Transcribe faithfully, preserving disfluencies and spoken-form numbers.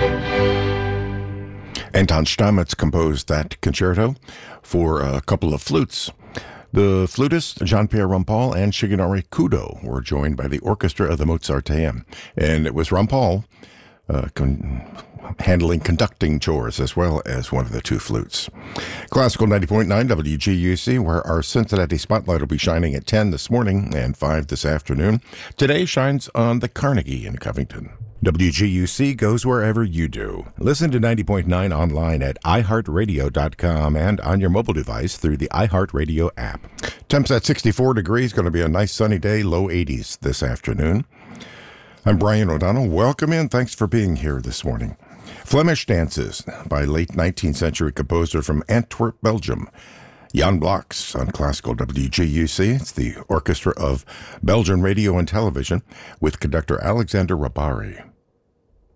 Anton Steinmetz composed that concerto for a couple of flutes. The flutist, Jean-Pierre Rampal, and Shigenori Kudo were joined by the orchestra of the Mozarteum. And it was Rampal uh, con- handling conducting chores as well as one of the two flutes. Classical ninety point nine W G U C, where our Cincinnati Spotlight will be shining at ten this morning and five this afternoon. Today shines on the Carnegie in Covington. W G U C goes wherever you do. Listen to ninety point nine online at i heart radio dot com and on your mobile device through the iHeartRadio app. Temps at sixty-four degrees, going to be a nice sunny day, low eighties this afternoon. I'm Brian O'Donnell. Welcome in. Thanks for being here this morning. Flemish Dances by late nineteenth century composer from Antwerp, Belgium. Jan Blok's on Classical W G U C. It's the orchestra of Belgian radio and television with conductor Alexander Rabari.